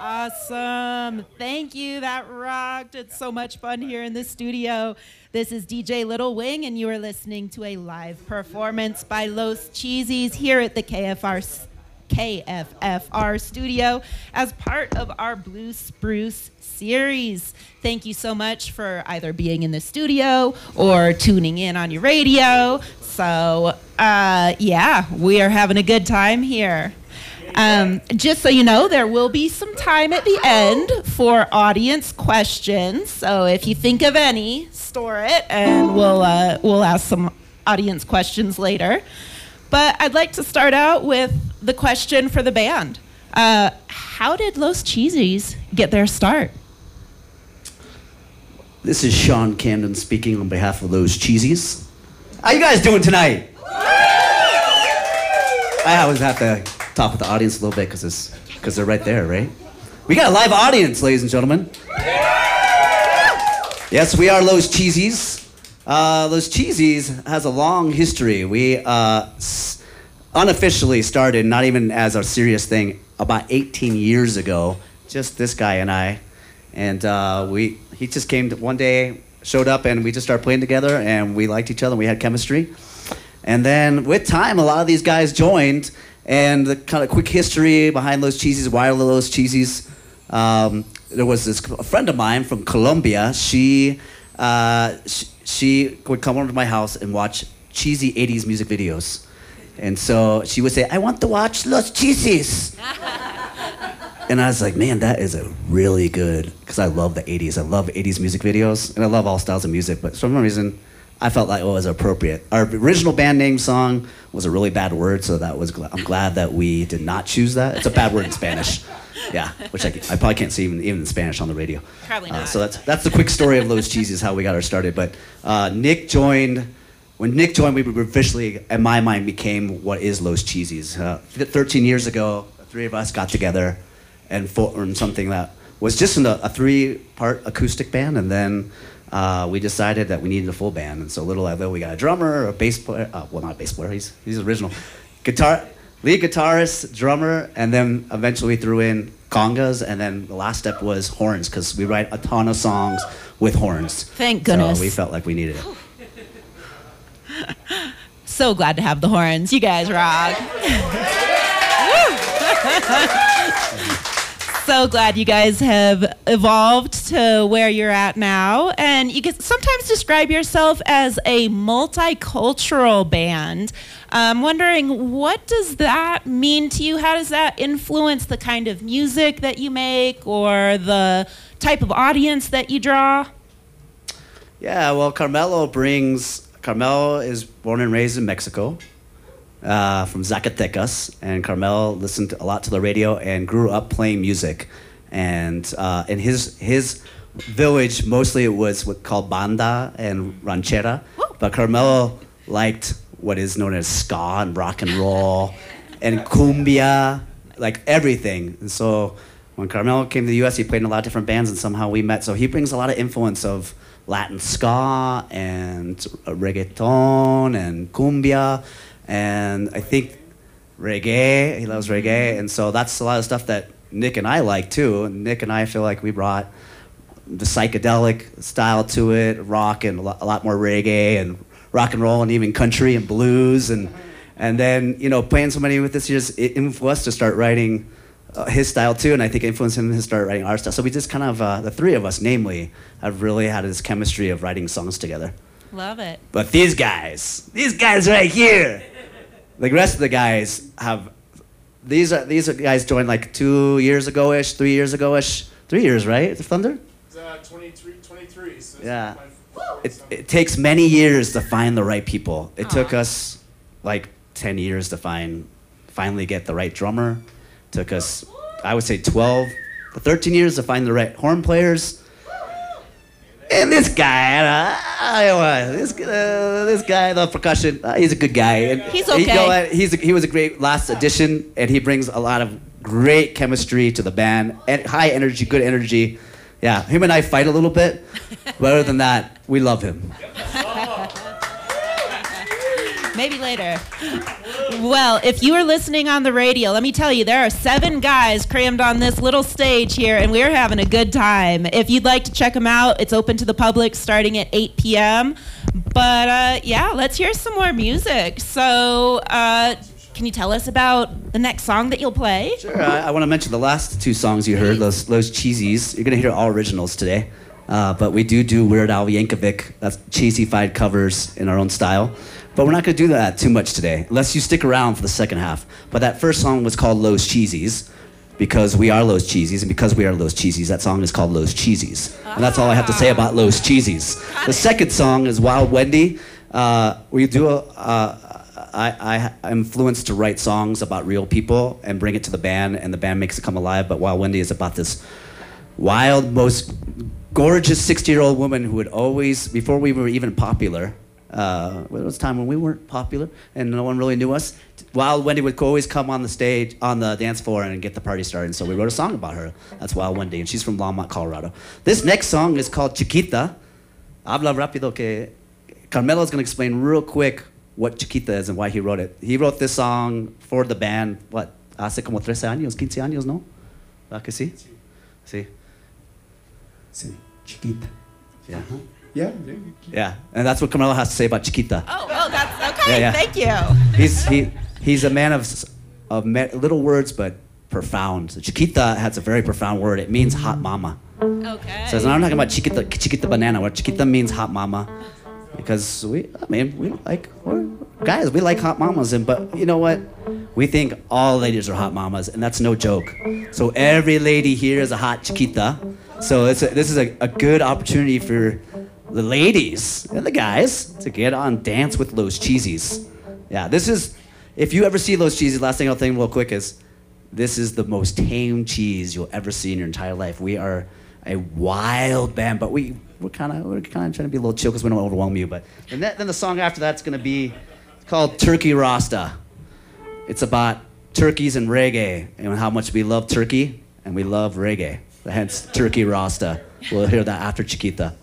Awesome. Thank you. That rocked. It's so much fun here in the studio. This is DJ Little Wing, and you are listening to a live performance by Los Cheesies here at the KFFR studio as part of our Blue Spruce series. Thank you so much for either being in the studio or tuning in on your radio. So, yeah, we are having a good time here. Just so you know, there will be some time at the end for audience questions. So if you think of any, store it, and we'll ask some audience questions later. But I'd like to start out with the question for the band. How did Los Cheesies get their start? This is Sean Camden speaking on behalf of Los Cheesies. How you guys doing tonight? I always have to talk with the audience a little bit because they're right there, right? We got a live audience, ladies and gentlemen. Yes, we are Los Cheesies. Los Cheesies has a long history. We unofficially started, not even as our serious thing, about 18 years ago. Just this guy and I, and he just came one day, showed up, and we just started playing together, and we liked each other. And we had chemistry, and then with time, a lot of these guys joined. And the kind of quick history behind Los Cheesies, why are Los Cheesies? There was a friend of mine from Colombia. She would come over to my house and watch cheesy 80s music videos. And so she would say, I want to watch Los Cheesies. And I was like, man, that is a really good, because I love the 80s. I love 80s music videos, and I love all styles of music. But for some reason, I felt like it was appropriate. Our original band name song was a really bad word, so I'm glad that we did not choose that. It's a bad word in Spanish. Yeah, which I probably can't say even in Spanish on the radio. Probably not. So that's the quick story of Los Cheesies, how we got our started. But Nick joined. When Nick joined, we officially, in my mind, became what is Los Cheesies. 13 years ago, the three of us got together and formed something that was just a three-part acoustic band, and then we decided that we needed a full band, and so little by little we got a drummer, a bass player, well, not a bass player, he's original, lead guitarist, drummer, and then eventually we threw in congas, and then the last step was horns, because we write a ton of songs with horns. Thank goodness. So we felt like we needed it. So glad to have the horns. You guys rock. So glad you guys have evolved to where you're at now. And you can sometimes describe yourself as a multicultural band. I'm wondering, what does that mean to you? How does that influence the kind of music that you make or the type of audience that you draw? Yeah, well, Carmelo is born and raised in Mexico. From Zacatecas, and Carmel listened a lot to the radio and grew up playing music. And in his village, mostly it was called banda and ranchera. But Carmelo liked what is known as ska and rock and roll and cumbia, like everything. And so when Carmelo came to the U.S., he played in a lot of different bands, and somehow we met. So he brings a lot of influence of Latin ska and reggaeton and cumbia. And I think reggae, he loves reggae, and so that's a lot of stuff that Nick and I like too. And Nick and I feel like we brought the psychedelic style to it, rock and a lot more reggae and rock and roll and even country and blues, and then playing so many with this year's it influenced us to start writing his style too, and I think influenced him to start writing our style. So we just kind of the three of us, namely, have really had this chemistry of writing songs together. Love it. But these guys right here. The rest of the guys have, these are guys joined like 2 years ago-ish, 3 years ago-ish. 3 years, right? The Thunder? 23. So yeah. It takes many years to find the right people. It took us like 10 years to finally get the right drummer. Took us, I would say 13 years to find the right horn players. And this guy, this guy, the percussion, he's a good guy. And he's okay. He was a great last addition, and he brings a lot of great chemistry to the band, and high energy, good energy. Yeah, him and I fight a little bit, but other than that, we love him. Maybe later. Well, if you are listening on the radio, let me tell you, there are 7 guys crammed on this little stage here, and we're having a good time. If you'd like to check them out, it's open to the public starting at 8 p.m. But yeah, let's hear some more music. So can you tell us about the next song that you'll play? Sure. I want to mention the last 2 songs you heard, those cheesies. You're going to hear all originals today. But we do Weird Al Yankovic, that's cheesy-fied covers in our own style. But we're not going to do that too much today, unless you stick around for the second half. But that first song was called Los Cheesies, because we are Los Cheesies, and because we are Los Cheesies, that song is called Los Cheesies. And that's all I have to say about Los Cheesies. The second song is Wild Wendy. We do I'm influenced to write songs about real people and bring it to the band, and the band makes it come alive. But Wild Wendy is about this wild, most gorgeous 60-year-old woman who would always, before we were even popular, it was a time when we weren't popular and no one really knew us, Wild Wendy would always come on the stage, on the dance floor, and get the party started. And so we wrote a song about her. That's Wild Wendy, and she's from Longmont, Colorado. This next song is called Chiquita. Habla rápido que Carmelo's going to explain real quick what Chiquita is and why he wrote it. He wrote this song for the band, what, hace como 13 años, 15 años, ¿no? ¿Verdad que sí? Sí. Sí, Chiquita. Yeah. Yeah. Yeah, and that's what Carmelo has to say about Chiquita. Oh, that's okay. Yeah. Thank you. He's a man of little words but profound. Chiquita has a very profound word. It means hot mama. Okay. So I'm talking about Chiquita banana. What Chiquita means hot mama, because we like hot mamas, but you know what? We think all ladies are hot mamas, and that's no joke. So every lady here is a hot Chiquita. So this is a good opportunity for the ladies and the guys to get on Dance with Los Cheesies. Yeah, this is, if you ever see Los Cheesies, last thing I'll think real quick is, this is the most tame cheese you'll ever see in your entire life. We are a wild band, but we're kind of trying to be a little chill because we don't want to overwhelm you. But then the song after that's going to be called Turkey Rasta. It's about turkeys and reggae and how much we love turkey and we love reggae. Hence Turkey Rasta. We'll hear that after Chiquita.